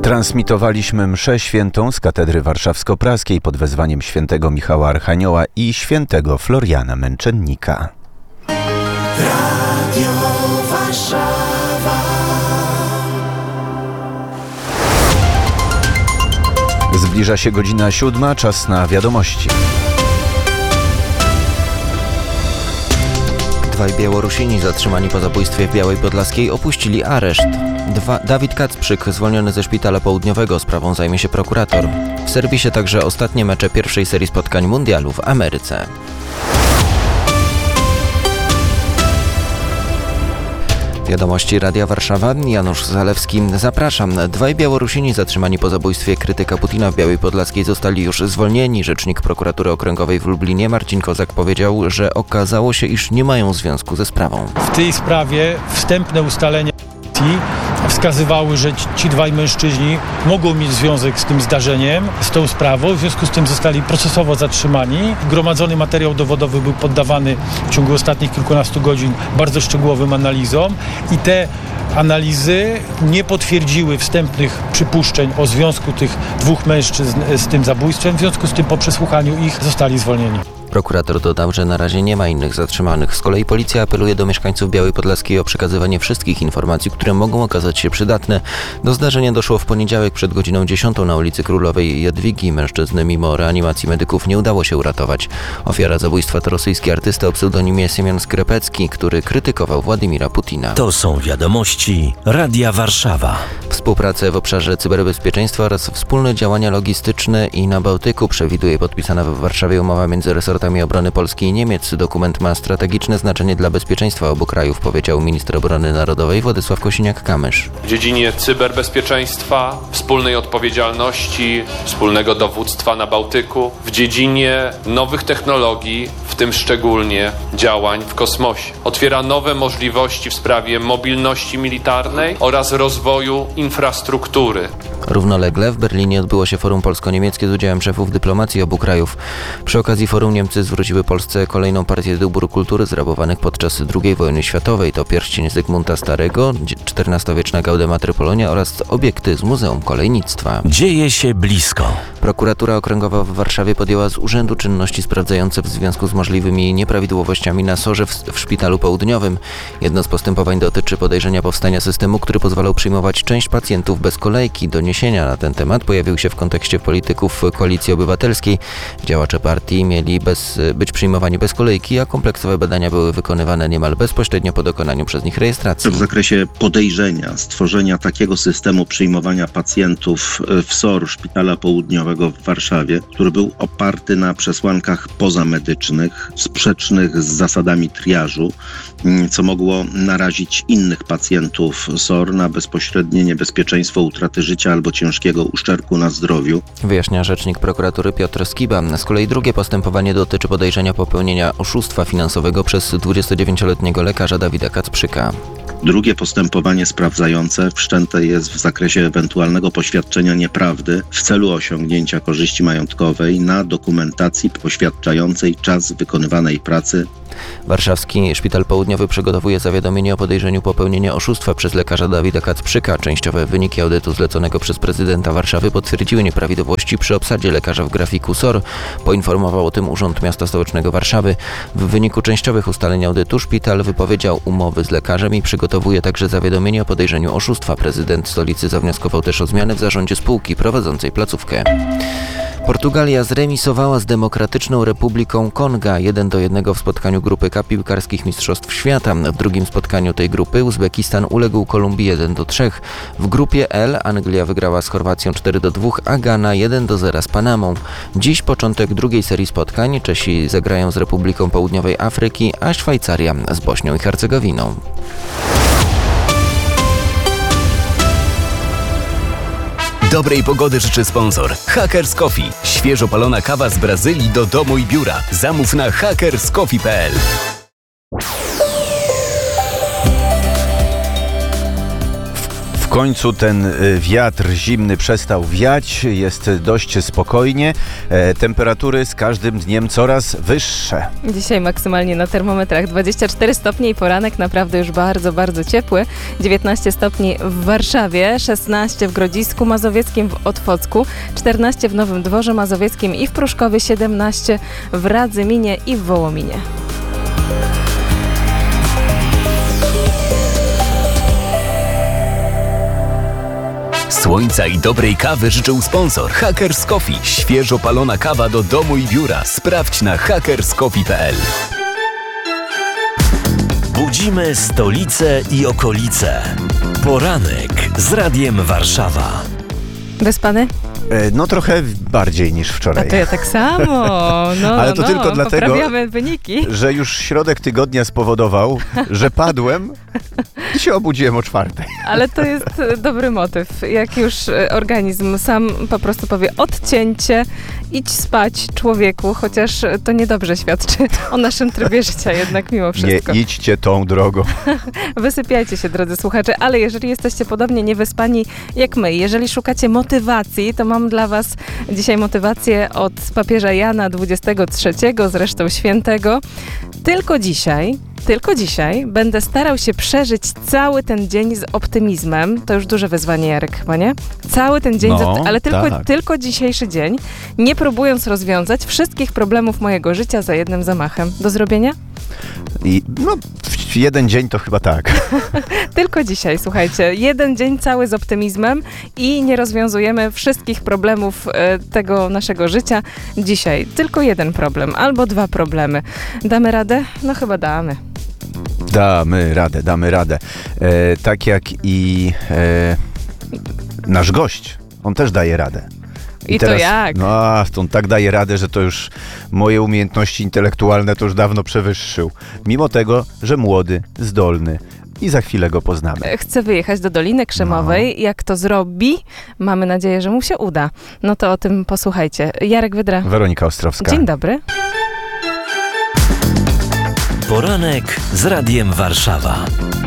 Transmitowaliśmy mszę świętą z katedry warszawsko-praskiej pod wezwaniem świętego Michała Archanioła i świętego Floriana Męczennika. Radio Warszawa. Zbliża się godzina 7, czas na wiadomości. Dwaj Białorusini zatrzymani po zabójstwie w Białej Podlaskiej opuścili areszt. Dawid Kacprzyk, zwolniony ze szpitala południowego, sprawą zajmie się prokurator. W serwisie także ostatnie mecze pierwszej serii spotkań mundialu w Ameryce. Wiadomości Radia Warszawa, Janusz Zalewski. Zapraszam. Dwaj Białorusini zatrzymani po zabójstwie krytyka Putina w Białej Podlaskiej zostali już zwolnieni. Rzecznik prokuratury okręgowej w Lublinie Marcin Kozak powiedział, że okazało się, iż nie mają związku ze sprawą. W tej sprawie wstępne ustalenia wskazywały, że ci dwaj mężczyźni mogą mieć związek z tym zdarzeniem, z tą sprawą. W związku z tym zostali procesowo zatrzymani. Gromadzony materiał dowodowy był poddawany w ciągu ostatnich kilkunastu godzin bardzo szczegółowym analizom i te analizy nie potwierdziły wstępnych przypuszczeń o związku tych dwóch mężczyzn z tym zabójstwem. W związku z tym po przesłuchaniu ich zostali zwolnieni. Prokurator dodał, że na razie nie ma innych zatrzymanych. Z kolei policja apeluje do mieszkańców Białej Podlaskiej o przekazywanie wszystkich informacji, które mogą okazać się przydatne. Do zdarzenia doszło w poniedziałek przed godziną 10 na ulicy Królowej Jadwigi. Mężczyzny mimo reanimacji medyków nie udało się uratować. Ofiara zabójstwa to rosyjski artysta o pseudonimie Siemion Skrepecki, który krytykował Władimira Putina. To są wiadomości Radia Warszawa. Współpracę w obszarze cyberbezpieczeństwa oraz wspólne działania logistyczne i na Bałtyku przewiduje podpisana w Warszawie umowa między resortami obrony Polski i Niemiec. Dokument ma strategiczne znaczenie dla bezpieczeństwa obu krajów, powiedział minister obrony narodowej Władysław Kosiniak-Kamysz. W dziedzinie cyberbezpieczeństwa, wspólnej odpowiedzialności, wspólnego dowództwa na Bałtyku, w dziedzinie nowych technologii, w tym szczególnie działań w kosmosie. Otwiera nowe możliwości w sprawie mobilności militarnej oraz rozwoju infrastruktury. Równolegle w Berlinie odbyło się forum polsko-niemieckie z udziałem szefów dyplomacji obu krajów. Przy okazji forum Niemcy zwróciły Polsce kolejną partię dóbr kultury zrabowanych podczas II wojny światowej. To pierścień Zygmunta Starego, XIV-wieczna Gaudeamatry Polonia oraz obiekty z Muzeum Kolejnictwa. Dzieje się blisko. Prokuratura Okręgowa w Warszawie podjęła z urzędu czynności sprawdzające w związku z możliwymi nieprawidłowościami na SOR-ze w Szpitalu Południowym. Jedno z postępowań dotyczy podejrzenia powstania systemu, który pozwalał przyjmować część pacjentów bez kolejki. Doniesienia na ten temat pojawiły się w kontekście polityków Koalicji Obywatelskiej. Działacze partii mieli być przyjmowani bez kolejki, a kompleksowe badania były wykonywane niemal bezpośrednio po dokonaniu przez nich rejestracji. W zakresie podejrzenia stworzenia takiego systemu przyjmowania pacjentów w SOR Szpitala Południowego w Warszawie, który był oparty na przesłankach pozamedycznych, sprzecznych z zasadami triażu, co mogło narazić innych pacjentów SOR na bezpośrednie niebezpieczeństwo utraty życia albo ciężkiego uszczerbku na zdrowiu. Wyjaśnia rzecznik prokuratury Piotr Skiba. Z kolei drugie postępowanie dotyczy podejrzenia popełnienia oszustwa finansowego przez 29-letniego lekarza Dawida Kacprzyka. Drugie postępowanie sprawdzające wszczęte jest w zakresie ewentualnego poświadczenia nieprawdy w celu osiągnięcia korzyści majątkowej na dokumentacji poświadczającej czas wykonywanej pracy. Warszawski Szpital Południowy przygotowuje zawiadomienie o podejrzeniu popełnienia oszustwa przez lekarza Dawida Kacprzyka. Częściowe wyniki audytu zleconego przez prezydenta Warszawy potwierdziły nieprawidłowości przy obsadzie lekarza w grafiku SOR. Poinformował o tym Urząd Miasta Stołecznego Warszawy. W wyniku częściowych ustaleń audytu szpital wypowiedział umowy z lekarzem i przygotowuje także zawiadomienie o podejrzeniu oszustwa. Prezydent stolicy zawnioskował też o zmiany w zarządzie spółki prowadzącej placówkę. Portugalia zremisowała z Demokratyczną Republiką Konga 1-1 w spotkaniu grupy K piłkarskich Mistrzostw Świata. W drugim spotkaniu tej grupy Uzbekistan uległ Kolumbii 1-3. W grupie L Anglia wygrała z Chorwacją 4-2, a Gana 1-0 z Panamą. Dziś początek drugiej serii spotkań. Czesi zagrają z Republiką Południowej Afryki, a Szwajcaria z Bośnią i Hercegowiną. Dobrej pogody życzy sponsor Hackers Coffee. Świeżo palona kawa z Brazylii do domu i biura. Zamów na hackerscoffee.pl. końcu ten wiatr zimny przestał wiać, jest dość spokojnie. Temperatury z każdym dniem coraz wyższe. Dzisiaj maksymalnie na termometrach 24 stopnie i poranek naprawdę już bardzo, bardzo ciepły. 19 stopni w Warszawie, 16 w Grodzisku Mazowieckim, w Otwocku, 14 w Nowym Dworze Mazowieckim i w Pruszkowie, 17 w Radzyminie i w Wołominie. Słońca i dobrej kawy życzył sponsor Hackers Coffee. Świeżo palona kawa do domu i biura. Sprawdź na hackerscoffee.pl. Budzimy stolicę i okolice. Poranek z Radiem Warszawa. Wyspany? No trochę bardziej niż wczoraj. A to ja tak samo. Ale to tylko dlatego, poprawiamy wyniki. że już środek tygodnia spowodował, że padłem i się obudziłem o 4:00. Ale to jest dobry motyw. Jak już organizm sam po prostu powie odcięcie, idź spać człowieku, chociaż to niedobrze świadczy o naszym trybie życia jednak mimo wszystko. Nie idźcie tą drogą. Wysypiajcie się, drodzy słuchacze, ale jeżeli jesteście podobnie niewyspani jak my, jeżeli szukacie motywacji, to mam dla was dzisiaj motywację od papieża Jana XXIII, zresztą świętego. Tylko dzisiaj będę starał się przeżyć cały ten dzień z optymizmem. To już duże wyzwanie, Jarek, chyba nie? Cały ten dzień, ale tylko dzisiejszy dzień, nie próbując rozwiązać wszystkich problemów mojego życia za jednym zamachem. Do zrobienia? I w jeden dzień to chyba tak. Tylko dzisiaj, słuchajcie, jeden dzień cały z optymizmem i nie rozwiązujemy wszystkich problemów tego naszego życia dzisiaj. Tylko jeden problem albo 2 problemy. Damy radę? No chyba damy. Damy radę. Tak jak i nasz gość, on też daje radę. I teraz, to jak? On tak daje radę, że to już moje umiejętności intelektualne to już dawno przewyższył. Mimo tego, że młody, zdolny i za chwilę go poznamy. Chce wyjechać do Doliny Krzemowej. Jak to zrobi? Mamy nadzieję, że mu się uda. No to o tym posłuchajcie. Jarek Wydra. Weronika Ostrowska. Dzień dobry. Poranek z Radiem Warszawa.